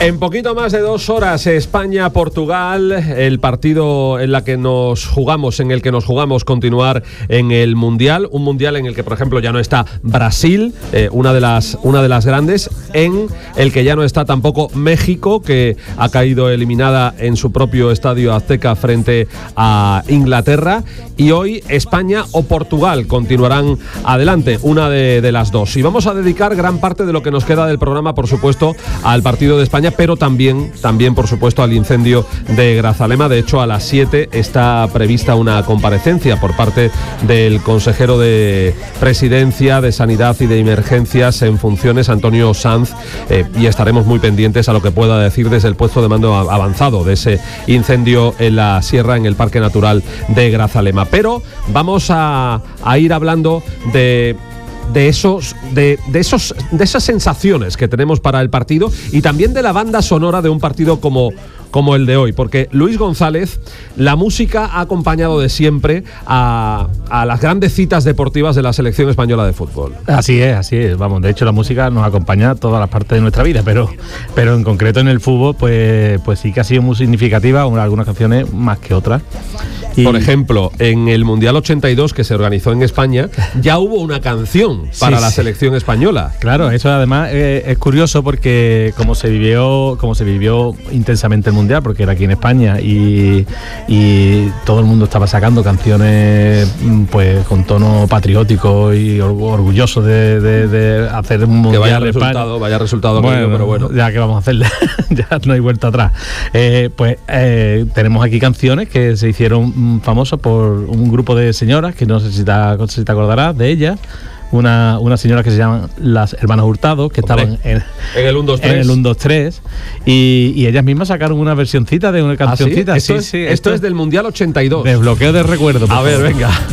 En poquito más de 2 horas, España-Portugal, el partido en el que nos jugamos continuar en el Mundial, un Mundial en el que, por ejemplo, ya no está Brasil, una de las grandes, en el que ya no está tampoco México, que ha caído eliminada en su propio estadio Azteca frente a Inglaterra, y hoy España o Portugal continuarán adelante, una de las dos. Y vamos a dedicar gran parte de lo que nos queda del programa, por supuesto, al partido de España, pero también, por supuesto, al incendio de Grazalema. De hecho, a las 7 está prevista una comparecencia por parte del consejero de Presidencia, de Sanidad y de Emergencias en funciones, Antonio Sanz, y estaremos muy pendientes a lo que pueda decir desde el puesto de mando avanzado de ese incendio en la sierra, en el Parque Natural de Grazalema. Pero vamos a ir hablando de esas sensaciones que tenemos para el partido, y también de la banda sonora de un partido como el de hoy, porque Luis González, la música ha acompañado de siempre a las grandes citas deportivas de la selección española de fútbol. Así es, vamos, de hecho la música nos acompaña a todas las partes de nuestra vida, pero en concreto en el fútbol pues sí que ha sido muy significativa, algunas canciones más que otras. Por ejemplo, en el Mundial 82 que se organizó en España, ya hubo una canción para la selección española. Claro, eso además es curioso porque como se vivió intensamente el Mundial, porque era aquí en España y todo el mundo estaba sacando canciones pues con tono patriótico y orgulloso de hacer un Mundial. Que vaya resultado aquello, pero bueno. Ya que vamos a hacer, ya no hay vuelta atrás. Tenemos aquí canciones que se hicieron famoso por un grupo de señoras, que no sé si te acordarás de ellas, una señora que se llaman las Hermanas Hurtado, que estaban en el 1, 2, 3. En el 1, 2, 3, y ellas mismas sacaron una versioncita de una cancioncita. ¿Ah, sí? Esto es del Mundial 82. Desbloqueo de recuerdo. A ver, venga.